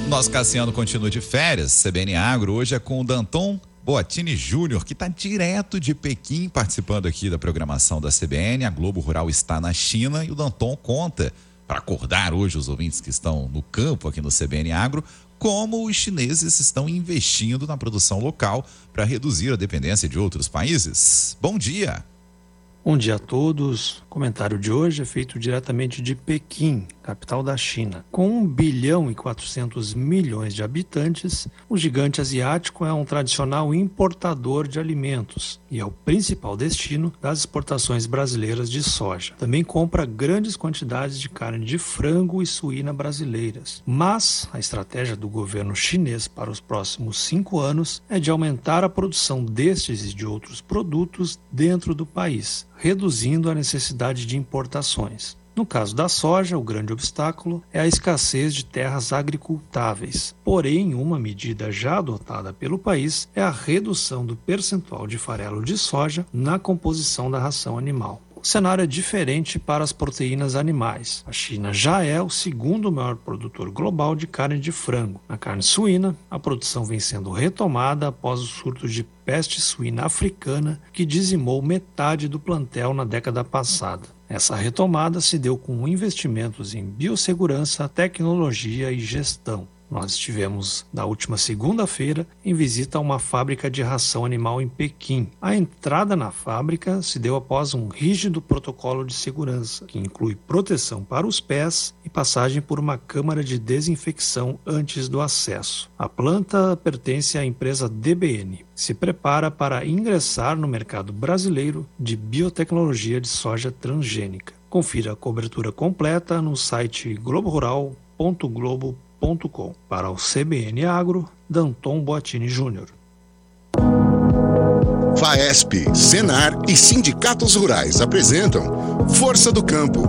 Nosso Cassiano continua de férias. CBN Agro hoje é com o Danton Boattini Júnior, que está direto de Pequim, participando aqui da programação da CBN. A Globo Rural está na China e o Danton conta, para acordar hoje os ouvintes que estão no campo aqui no CBN Agro, como os chineses estão investindo na produção local para reduzir a dependência de outros países. Bom dia! Bom dia a todos. O comentário de hoje é feito diretamente de Pequim, capital da China. Com 1,4 bilhão de habitantes, o gigante asiático é um tradicional importador de alimentos e é o principal destino das exportações brasileiras de soja. Também compra grandes quantidades de carne de frango e suína brasileiras. Mas a estratégia do governo chinês para os próximos 5 anos é de aumentar a produção destes e de outros produtos dentro do país, reduzindo a necessidade de importações. No caso da soja, o grande obstáculo é a escassez de terras agricultáveis. Porém, uma medida já adotada pelo país é a redução do percentual de farelo de soja na composição da ração animal. O cenário é diferente para as proteínas animais. A China já é o segundo maior produtor global de carne de frango. Na carne suína, a produção vem sendo retomada após o surto de peste suína africana que dizimou metade do plantel na década passada. Essa retomada se deu com investimentos em biossegurança, tecnologia e gestão. Nós estivemos, na última segunda-feira, em visita a uma fábrica de ração animal em Pequim. A entrada na fábrica se deu após um rígido protocolo de segurança, que inclui proteção para os pés e passagem por uma câmara de desinfecção antes do acesso. A planta pertence à empresa DBN. Se prepara para ingressar no mercado brasileiro de biotecnologia de soja transgênica. Confira a cobertura completa no site globorural.globo.com. Para o CBN Agro, Danton Boattini Júnior. FAESP, Senar e sindicatos rurais apresentam Força do Campo.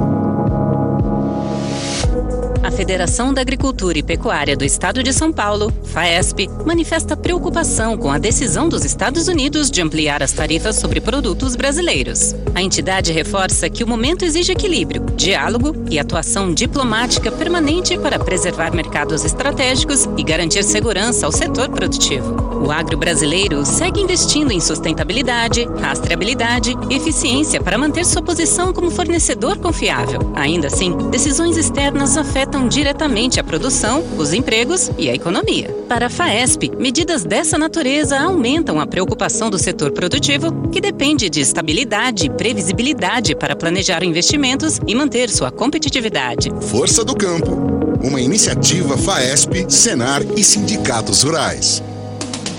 A Federação da Agricultura e Pecuária do Estado de São Paulo, FAESP, manifesta preocupação com a decisão dos Estados Unidos de ampliar as tarifas sobre produtos brasileiros. A entidade reforça que o momento exige equilíbrio, diálogo e atuação diplomática permanente para preservar mercados estratégicos e garantir segurança ao setor produtivo. O agro brasileiro segue investindo em sustentabilidade, rastreabilidade e eficiência para manter sua posição como fornecedor confiável. Ainda assim, decisões externas afetam diretamente a produção, os empregos e a economia. Para a FAESP, medidas dessa natureza aumentam a preocupação do setor produtivo, que depende de estabilidade e previsibilidade para planejar investimentos e manter sua competitividade. Força do Campo, uma iniciativa FAESP, Senar e sindicatos rurais.